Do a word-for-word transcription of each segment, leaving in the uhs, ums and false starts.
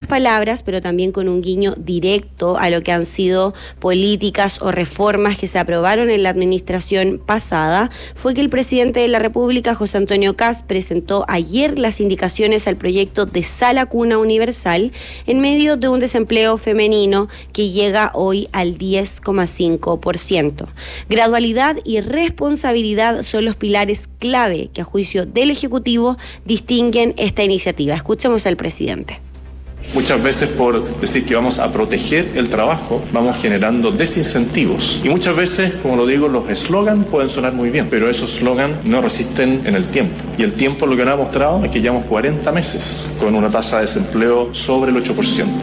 palabras, pero también con un guiño directo a lo que han sido políticas o reformas que se aprobaron en la administración pasada, fue que el presidente de la República, José Antonio Kast, presentó ayer las indicaciones al proyecto de Sala Cuna Universal en medio de un desempleo femenino que llega hoy al diez coma cinco por ciento. Gradualidad y responsabilidad son los pilares clave que a juicio del Ejecutivo distinguen esta iniciativa. Escuchemos al presidente. Muchas veces por decir que vamos a proteger el trabajo, vamos generando desincentivos. Y muchas veces, como lo digo, los eslogans pueden sonar muy bien, pero esos eslogans no resisten en el tiempo. Y el tiempo lo que nos ha mostrado es que llevamos cuarenta meses con una tasa de desempleo sobre el ocho por ciento.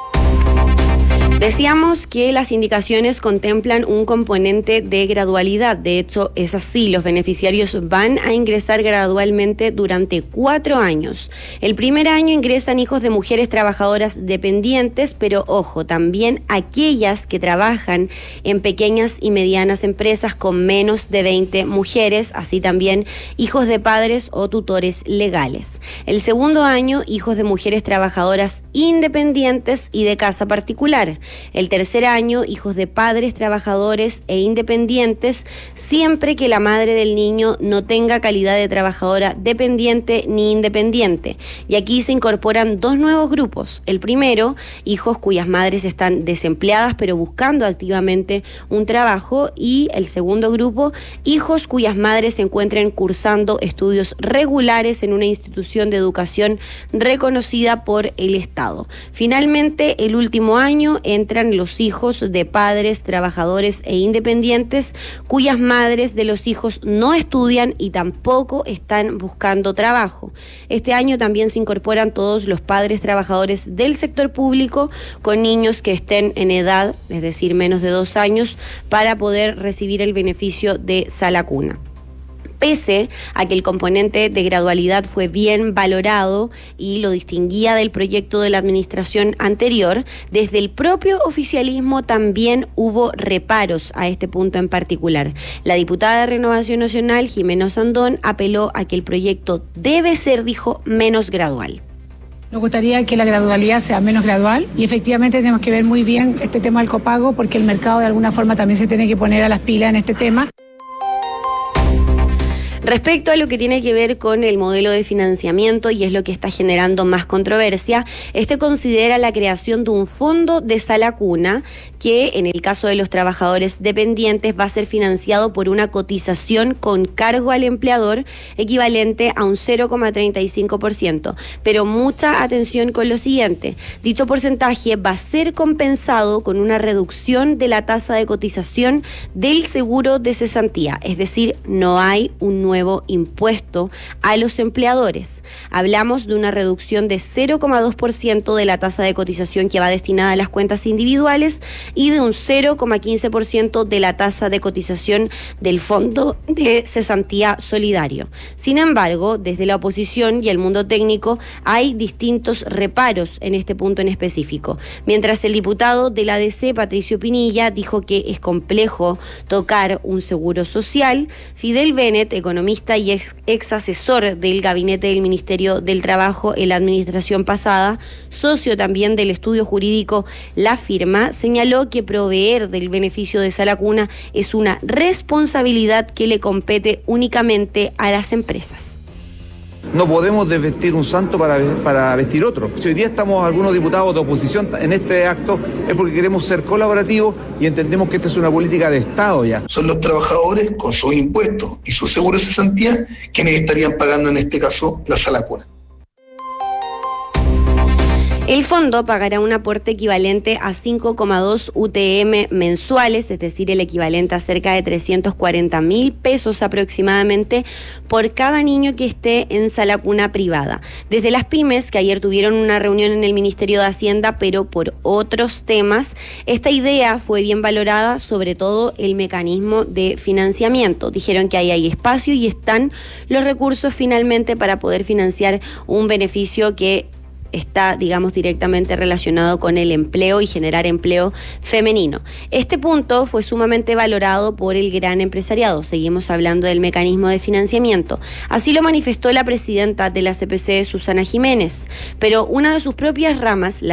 Decíamos que las indicaciones contemplan un componente de gradualidad. De hecho, es así. Los beneficiarios van a ingresar gradualmente durante cuatro años. El primer año ingresan hijos de mujeres trabajadoras dependientes, pero ojo, también aquellas que trabajan en pequeñas y medianas empresas con menos de veinte mujeres, así también hijos de padres o tutores legales. El segundo año, hijos de mujeres trabajadoras independientes y de casa particular. El tercer año, hijos de padres trabajadores e independientes, siempre que la madre del niño no tenga calidad de trabajadora dependiente ni independiente. Y aquí se incorporan dos nuevos grupos. El primero, hijos cuyas madres están desempleadas pero buscando activamente un trabajo. Y el segundo grupo, hijos cuyas madres se encuentren cursando estudios regulares en una institución de educación reconocida por el Estado. Finalmente, el último año, entran los hijos de padres, trabajadores e independientes cuyas madres de los hijos no estudian y tampoco están buscando trabajo. Este año también se incorporan todos los padres trabajadores del sector público con niños que estén en edad, es decir, menos de dos años, para poder recibir el beneficio de Sala Cuna. Pese a que el componente de gradualidad fue bien valorado y lo distinguía del proyecto de la administración anterior, desde el propio oficialismo también hubo reparos a este punto en particular. La diputada de Renovación Nacional, Jimena Sandón, apeló a que el proyecto debe ser, dijo, menos gradual. Nos gustaría que la gradualidad sea menos gradual y efectivamente tenemos que ver muy bien este tema del copago porque el mercado de alguna forma también se tiene que poner a las pilas en este tema. Respecto a lo que tiene que ver con el modelo de financiamiento, y es lo que está generando más controversia, este considera la creación de un fondo de Sala Cuna que en el caso de los trabajadores dependientes va a ser financiado por una cotización con cargo al empleador equivalente a un cero coma treinta y cinco por ciento. Pero mucha atención con lo siguiente, dicho porcentaje va a ser compensado con una reducción de la tasa de cotización del seguro de cesantía, es decir, no hay un nuevo nuevo impuesto a los empleadores. Hablamos de una reducción de cero coma dos por ciento de la tasa de cotización que va destinada a las cuentas individuales y de un cero coma quince por ciento de la tasa de cotización del Fondo de Cesantía Solidario. Sin embargo, desde la oposición y el mundo técnico hay distintos reparos en este punto en específico. Mientras el diputado de la A D C, Patricio Pinilla, dijo que es complejo tocar un seguro social, Fidel Bennett, economista y ex, ex asesor del gabinete del Ministerio del Trabajo en la administración pasada, socio también del estudio jurídico La Firma, señaló que proveer del beneficio de Sala Cuna es una responsabilidad que le compete únicamente a las empresas. No podemos desvestir un santo para, para vestir otro. Si hoy día estamos algunos diputados de oposición en este acto es porque queremos ser colaborativos y entendemos que esta es una política de Estado ya. Son los trabajadores con sus impuestos y su seguro de cesantía quienes estarían pagando en este caso la Sala Cuna. El fondo pagará un aporte equivalente a cinco coma dos U T M mensuales, es decir, el equivalente a cerca de trescientos cuarenta mil pesos aproximadamente por cada niño que esté en Sala Cuna privada. Desde las pymes, que ayer tuvieron una reunión en el Ministerio de Hacienda, pero por otros temas, esta idea fue bien valorada, sobre todo el mecanismo de financiamiento. Dijeron que ahí hay espacio y están los recursos finalmente para poder financiar un beneficio que está, digamos, directamente relacionado con el empleo y generar empleo femenino. Este punto fue sumamente valorado por el gran empresariado. Seguimos hablando del mecanismo de financiamiento. Así lo manifestó la presidenta de la C P C, Susana Jiménez. Pero una de sus propias ramas, la